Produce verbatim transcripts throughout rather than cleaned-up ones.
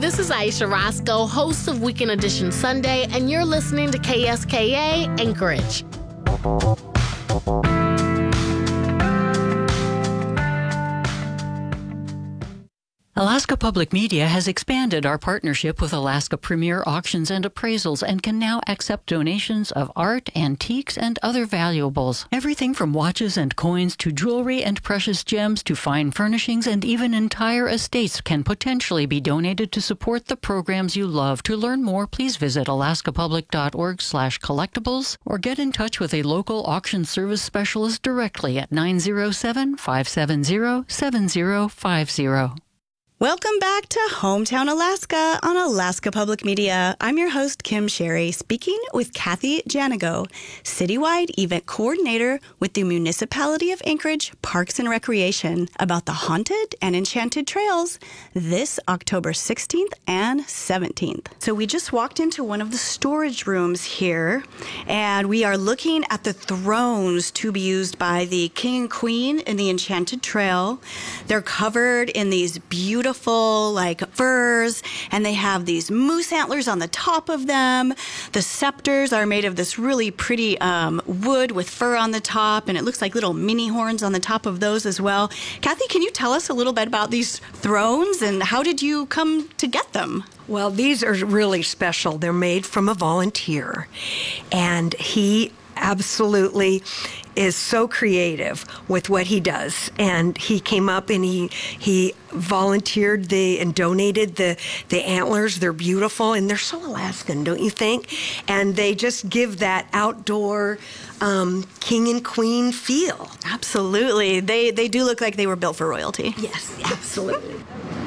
this is Aisha Roscoe, host of Weekend Edition Sunday, and you're listening to K S K A Anchorage. Alaska Public Media has expanded our partnership with Alaska Premier Auctions and Appraisals and can now accept donations of art, antiques, and other valuables. Everything from watches and coins to jewelry and precious gems to fine furnishings and even entire estates can potentially be donated to support the programs you love. To learn more, please visit alaskapublic.org slash collectibles or get in touch with a local auction service specialist directly at nine oh seven, five seven zero, seven zero five zero. Welcome back to Hometown Alaska on Alaska Public Media. I'm your host, Kim Sherry, speaking with Kathy Janago, Citywide Event Coordinator with the Municipality of Anchorage Parks and Recreation, about the Haunted and Enchanted Trails this October sixteenth and seventeenth. So we just walked into one of the storage rooms here, and we are looking at the thrones to be used by the King and Queen in the Enchanted Trail. They're covered in these beautiful Beautiful, like furs, and they have these moose antlers on the top of them. The scepters are made of this really pretty um, wood with fur on the top, and it looks like little mini horns on the top of those as well. Kathy, can you tell us a little bit about these thrones and how did you come to get them? Well, these are really special. They're made from a volunteer, and he absolutely is so creative with what he does. And he came up and he he volunteered the and donated the the antlers. They're beautiful and they're so Alaskan, don't you think? And they just give that outdoor um, king and queen feel. Absolutely. They they do look like they were built for royalty. Yes, absolutely.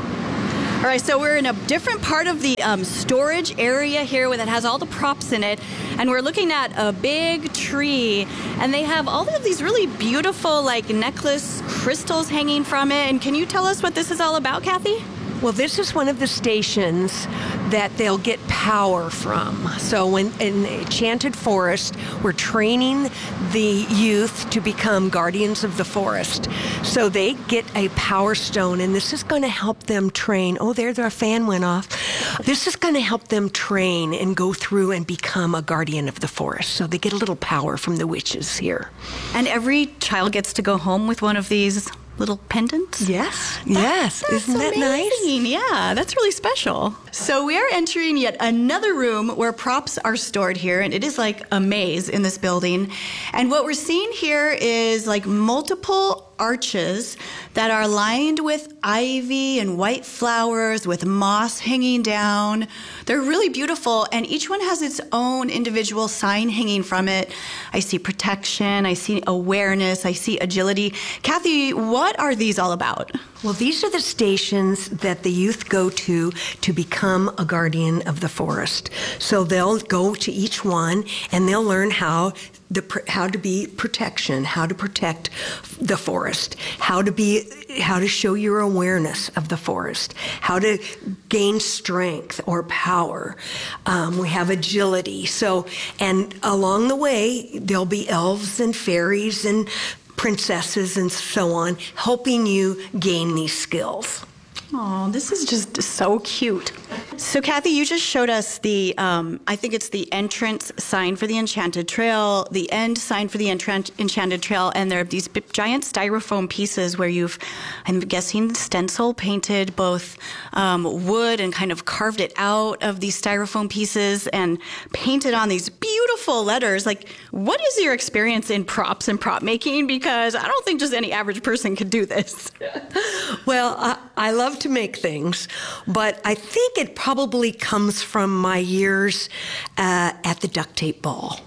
All right, so we're in a different part of the um, storage area here that has all the props in it, and we're looking at a big tree, and they have all of these really beautiful, like, necklace crystals hanging from it. And can you tell us what this is all about, Kathy? Well, this is one of the stations that they'll get power from. So when in Enchanted Forest, we're training the youth to become guardians of the forest. So they get a power stone, and this is going to help them train. Oh, there, their fan went off. This is going to help them train and go through and become a guardian of the forest. So they get a little power from the witches here. And every child gets to go home with one of these little pendants? Yes, that, yes. Isn't that amazing. nice? Yeah, that's really special. So we are entering yet another room where props are stored here, and it is like a maze in this building. And what we're seeing here is like multiple arches that are lined with ivy and white flowers with moss hanging down. They're really beautiful, and each one has its own individual sign hanging from it. I see protection, I see awareness, I see agility. Kathy, what are these all about? Well, these are the stations that the youth go to to become a guardian of the forest. So they'll go to each one and they'll learn how the how to be protection, how to protect the forest, how to be how to show your awareness of the forest, how to gain strength or power. Um, we have agility. So, and along the way, there'll be elves and fairies and princesses and so on, helping you gain these skills. Oh, this is just so cute. So, Kathy, you just showed us the, um, I think it's the entrance sign for the Enchanted Trail, the end sign for the entran- Enchanted Trail, and there are these big, giant styrofoam pieces where you've, I'm guessing, stencil painted both um, wood and kind of carved it out of these styrofoam pieces and painted on these beautiful letters. Like, what is your experience in props and prop making? Because I don't think just any average person could do this. Well, I, I love to make things, but I think it probably comes from my years uh, at the duct tape ball.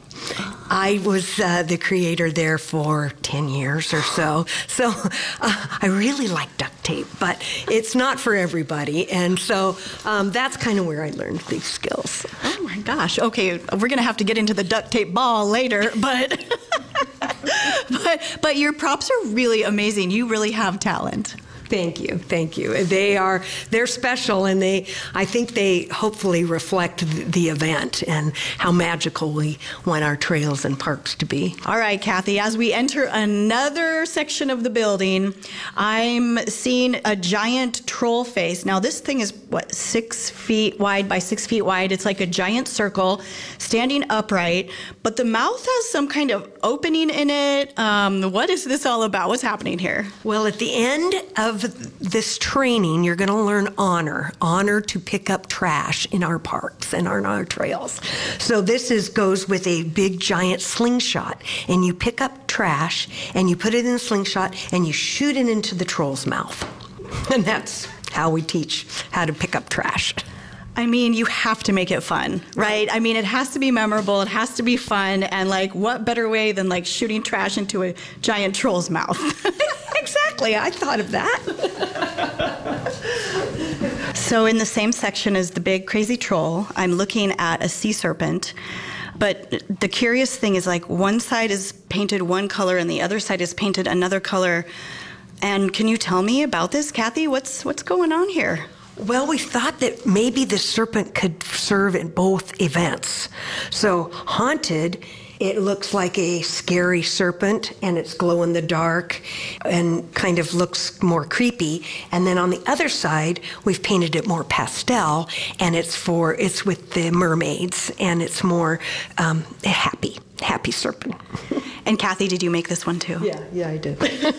I was uh, the creator there for ten years or so, so uh, I really like duct tape, but it's not for everybody, and so um, that's kind of where I learned these skills. Oh my gosh, okay, we're going to have to get into the duct tape ball later, but, but, but your props are really amazing. You really have talent. Thank you, thank you. They are, they're special, and they, I think they hopefully reflect the event and how magical we want our trails and parks to be. All right, Kathy, as we enter another section of the building, I'm seeing a giant troll face. Now, this thing is, what, six feet wide by six feet wide. It's like a giant circle standing upright, but the mouth has some kind of opening in it. Um, what is this all about? What's happening here? Well, at the end of this training, you're going to learn honor, honor to pick up trash in our parks and on our trails. So this is goes with a big giant slingshot, and you pick up trash and you put it in a slingshot and you shoot it into the troll's mouth. And that's how we teach how to pick up trash. I mean, you have to make it fun, right? I mean, it has to be memorable. It has to be fun. And like, what better way than like shooting trash into a giant troll's mouth? Exactly. I thought of that. So in the same section as the big crazy troll, I'm looking at a sea serpent. But the curious thing is, like, one side is painted one color and the other side is painted another color. And can you tell me about this, Kathy? What's what's going on here? Well, we thought that maybe the serpent could serve in both events. So haunted, it looks like a scary serpent, and it's glow in the dark and kind of looks more creepy. And then on the other side, we've painted it more pastel, and it's for it's with the mermaids, and it's more um, happy, happy serpent. And Kathy, did you make this one too? Yeah, yeah, I did.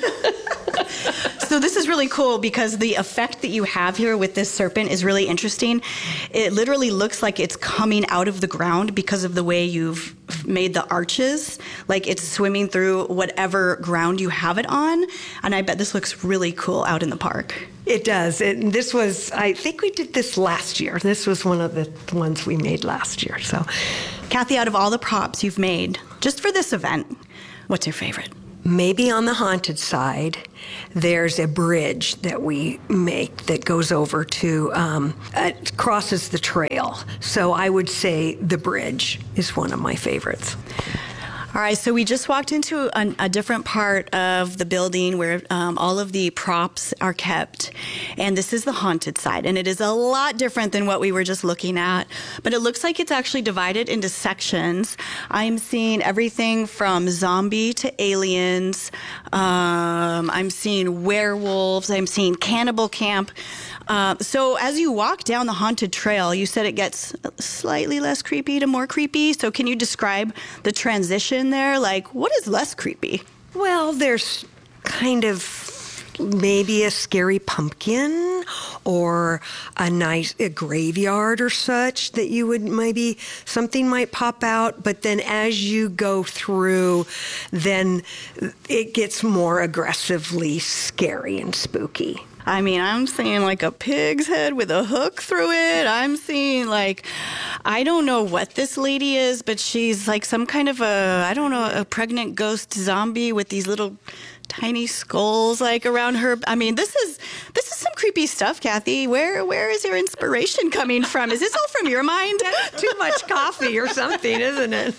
So this is really cool because the effect that you have here with this serpent is really interesting. It literally looks like it's coming out of the ground because of the way you've made the arches, like it's swimming through whatever ground you have it on. And I bet this looks really cool out in the park. It does. And this was, I think we did this last year. This was one of the ones we made last year. So, Kathy, out of all the props you've made, just for this event, what's your favorite? Maybe on the haunted side, there's a bridge that we make that goes over to, um, it crosses the trail. So I would say the bridge is one of my favorites. All right, so we just walked into a, a different part of the building where um, all of the props are kept, and this is the haunted side, and it is a lot different than what we were just looking at, but it looks like it's actually divided into sections. I'm seeing everything from zombie to aliens. Um, I'm seeing werewolves. I'm seeing cannibal camp. Uh, so as you walk down the haunted trail, you said it gets slightly less creepy to more creepy. So can you describe the transition there? Like, what is less creepy? Well, there's kind of maybe a scary pumpkin or a nice a graveyard or such that you would maybe something might pop out. But then as you go through, then it gets more aggressively scary and spooky. I mean, I'm seeing like a pig's head with a hook through it. I'm seeing like, I don't know what this lady is, but she's like some kind of a, I don't know, a pregnant ghost zombie with these little tiny skulls like around her. I mean, this is this is some creepy stuff, Kathy. Where where is your inspiration coming from? Is this all from your mind? Too much coffee or something, isn't it?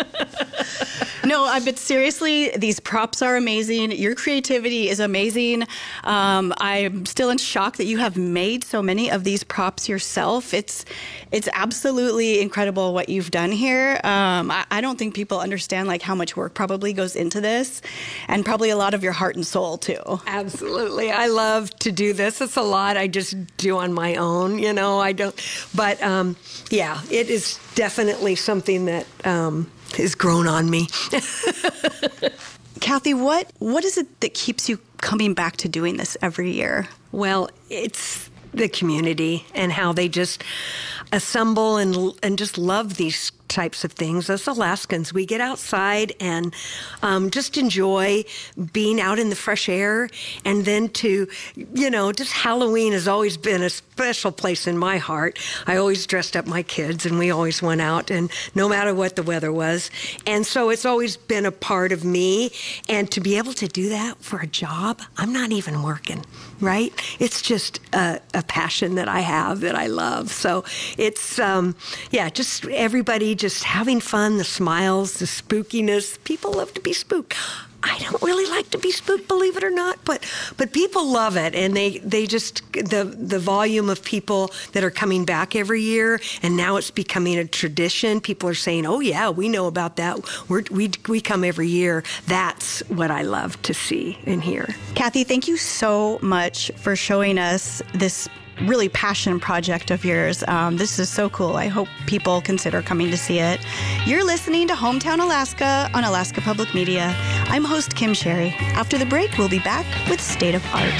No, I but seriously, these props are amazing. Your creativity is amazing. Um, I'm still in shock that you have made so many of these props yourself. It's it's absolutely incredible what you've done here. Um, I, I don't think people understand like how much work probably goes into this, and probably a lot of your heart and soul too. Absolutely. I love to do this. It's a lot I just do on my own, you know, I don't, but um, yeah, it is definitely something that um, has grown on me. Kathy, what what is it that keeps you coming back to doing this every year? Well, it's the community and how they just assemble and and just love these types of things. As Alaskans, we get outside and um, just enjoy being out in the fresh air. And then to, you know, just Halloween has always been a special place in my heart. I always dressed up my kids and we always went out, and no matter what the weather was. And so it's always been a part of me. And to be able to do that for a job, I'm not even working, right? It's just a, a passion that I have that I love. So it's, um, yeah, just everybody just having fun, the smiles, the spookiness. People love to be spooked. I don't really like to be spooked, believe it or not, but but people love it, and they they just the the volume of people that are coming back every year, and now it's becoming a tradition. People are saying, "Oh yeah, we know about that. We're, we we come every year." That's what I love to see and hear. Kathy, thank you so much for showing us this really passion project of yours. Um, this is so cool. I hope people consider coming to see it. You're listening to Hometown Alaska on Alaska Public Media. I'm host Kim Sherry. After the break, we'll be back with State of Art.